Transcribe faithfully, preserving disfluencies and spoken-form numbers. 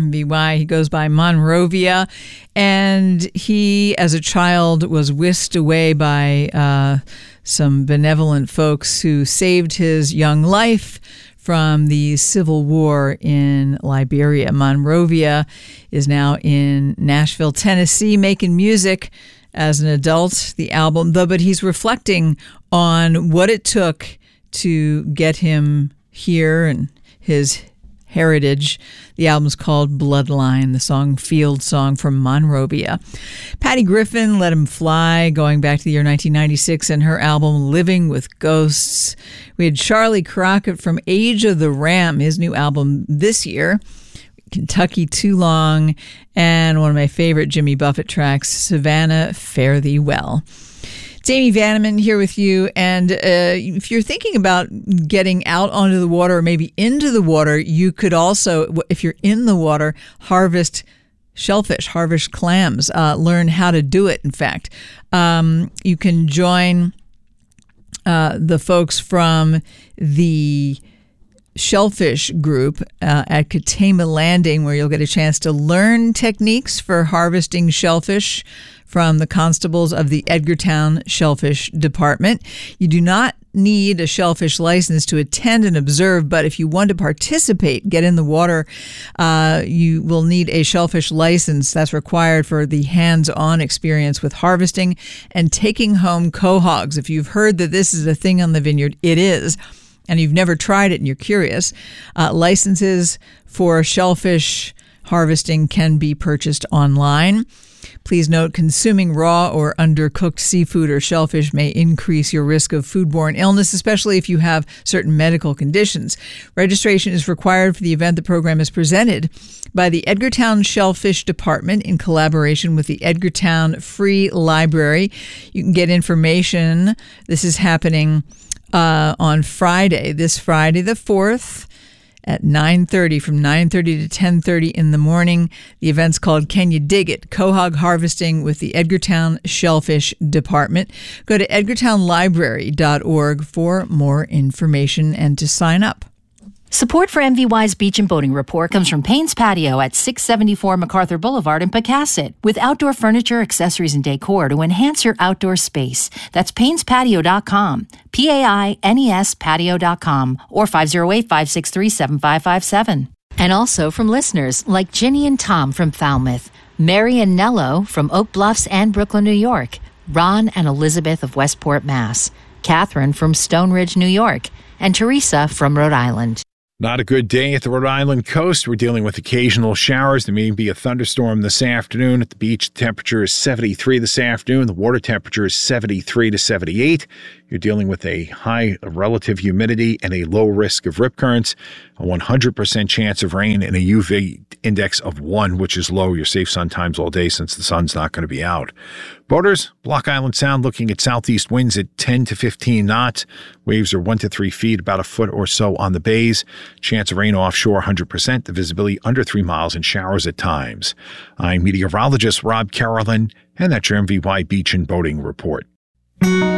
M V Y. He goes by Monrovia, and he, as a child, was whisked away by uh, some benevolent folks who saved his young life from the civil war in Liberia. Monrovia is now in Nashville, Tennessee, making music as an adult. The album, though, but he's reflecting on what it took to get him here and his heritage. The album's called Bloodline, the song Field Song from Monrovia. Patty Griffin, Let Him Fly, going back to the year nineteen ninety-six, and her album Living with Ghosts. We had Charlie Crockett from Age of the Ram, his new album this year, Kentucky Too Long, and one of my favorite Jimmy Buffett tracks, Savannah, Fare Thee Well. It's Amy Vanneman here with you, and uh, if you're thinking about getting out onto the water or maybe into the water, you could also, if you're in the water, harvest shellfish, harvest clams, uh, learn how to do it, in fact. Um, you can join uh, the folks from the Shellfish Group uh, at Katama Landing, where you'll get a chance to learn techniques for harvesting shellfish from the constables of the Edgartown Shellfish Department. You do not need a shellfish license to attend and observe, but if you want to participate, get in the water, uh, you will need a shellfish license. That's required for the hands-on experience with harvesting and taking home quahogs. If you've heard that this is a thing on the vineyard, it is, and you've never tried it and you're curious, uh, licenses for shellfish harvesting can be purchased online. Please note, consuming raw or undercooked seafood or shellfish may increase your risk of foodborne illness, especially if you have certain medical conditions. Registration is required for the event. The program is presented by the Edgartown Shellfish Department in collaboration with the Edgartown Free Library. You can get information. This is happening uh, on Friday, this Friday the fourth, at nine thirty, from nine thirty to ten thirty in the morning. The event's called Can You Dig It? Quahog Harvesting with the Edgartown Shellfish Department. Go to edgartown library dot org for more information and to sign up. Support for M V Y's Beach and Boating Report comes from Payne's Patio at six seventy-four MacArthur Boulevard in Pecasset, with outdoor furniture, accessories, and decor to enhance your outdoor space. That's paynes patio dot com, P A I N E S patio dot com, or five oh eight, five six three, seven five five seven. And also from listeners like Ginny and Tom from Falmouth, Mary and Nello from Oak Bluffs and Brooklyn, New York, Ron and Elizabeth of Westport, Mass, Catherine from Stone Ridge, New York, and Teresa from Rhode Island. Not a good day at the Rhode Island coast. We're dealing with occasional showers. There may be a thunderstorm this afternoon. At the beach, the temperature is seventy-three this afternoon. The water temperature is seventy-three to seventy-eight. You're dealing with a high relative humidity and a low risk of rip currents, a one hundred percent chance of rain, and a U V index of one, which is low. You're safe sun times all day since the sun's not going to be out. Boaters, Block Island Sound looking at southeast winds at ten to fifteen knots. Waves are one to three feet, about a foot or so on the bays. Chance of rain offshore, one hundred percent. The visibility under three miles and showers at times. I'm meteorologist Rob Carolyn, and that's your M V Y Beach and Boating Report.